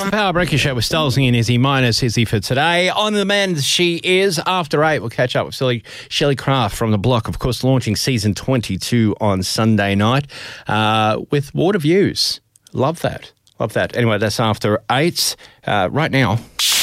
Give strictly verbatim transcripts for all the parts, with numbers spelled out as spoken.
Power Breakfast Show with Stolzy and Izzy minus Izzy for today. On the mend, she is. After eight, we'll catch up with Shelley, Shelley Craft from The Block, of course, launching season twenty-two on Sunday night uh, with Water Views. Love that. Love that. Anyway, that's after eight. Uh, right now.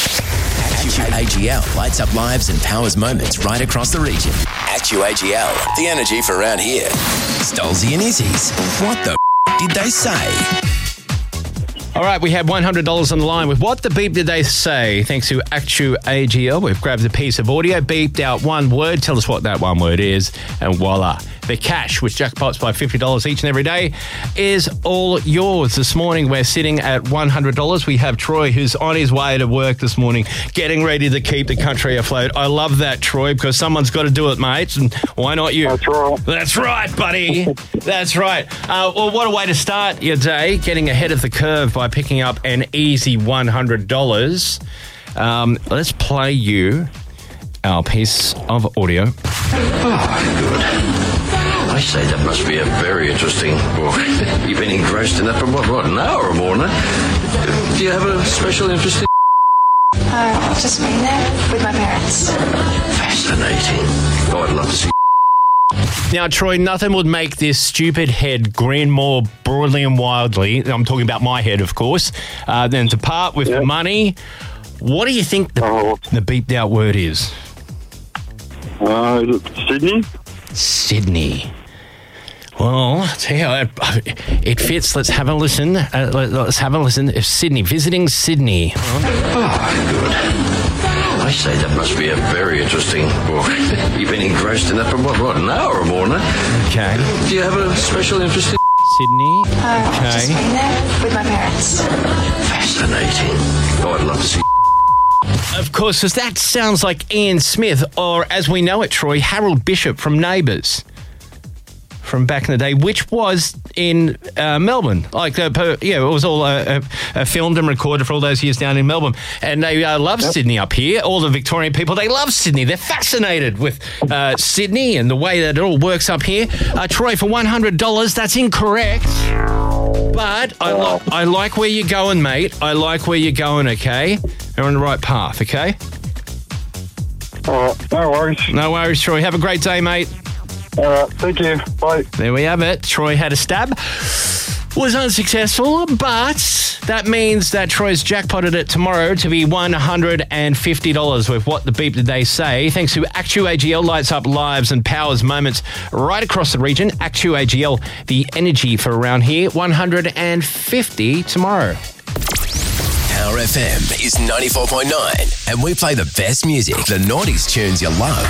A G L lights up lives and powers moments right across the region. Actu A G L, the energy for around here. Stolzy and Izzy's. What the f- did they say? All right, we have one hundred dollars on the line with What the Beep Did They Say? Thanks to Actu A G L. We've grabbed a piece of audio, beeped out one word. Tell us what that one word is, and voila. The cash, which jackpots by fifty dollars each and every day, is all yours. This morning, we're sitting at one hundred dollars. We have Troy, who's on his way to work this morning, getting ready to keep the country afloat. I love that, Troy, because someone's got to do it, mate, and why not you? That's right. That's right, buddy. That's right. Uh, well, what a way to start your day, getting ahead of the curve by picking up an easy one hundred dollars. Um, let's play you our piece of audio. Oh, good. I say that must be a very interesting book. You've been engrossed in that for what, what, an hour or more now? Do you have a special interest in Uh, just being there with my parents. Fascinating. Oh, I'd love to see. Now, Troy, nothing would make this stupid head grin more broadly and wildly, I'm talking about my head, of course, uh, than to part with Yep. money. What do you think the, Oh. the beeped out word is? Uh, is it Sydney? Sydney. Well, I'll tell you, it, it fits. Let's have a listen. Uh, let, let's have a listen. If Sydney, visiting Sydney. Oh, good. I say that must be a very interesting book. You've been engrossed in that for what, what, an hour or more now? Okay. Do you have a special interest in Sydney. Uh, just Okay. being there with my parents. Fascinating. Oh, I'd love to see. Of course, because that sounds like Ian Smith, or as we know it, Troy, Harold Bishop from Neighbours. From back in the day, which was in uh, Melbourne. Like, uh, per, yeah, it was all uh, uh, uh, filmed and recorded for all those years down in Melbourne. And they uh, love yep. Sydney up here. All the Victorian people, they love Sydney. They're fascinated with uh, Sydney and the way that it all works up here. Uh, Troy, for one hundred dollars, that's incorrect. But I, li- I like where you're going, mate. I like where you're going, okay? You're on the right path, okay? All right, no worries. No worries, Troy. Have a great day, mate. All right, thank you. Bye. There we have it. Troy had a stab. Was unsuccessful, but that means that Troy's jackpotted it tomorrow to be one hundred fifty dollars with What the Beep Did They Say? Thanks to Actu A G L, lights up lives and powers moments right across the region. Actu A G L, the energy for around here. one hundred fifty tomorrow. Power F M is ninety-four point nine, and we play the best music, the noughties tunes you love.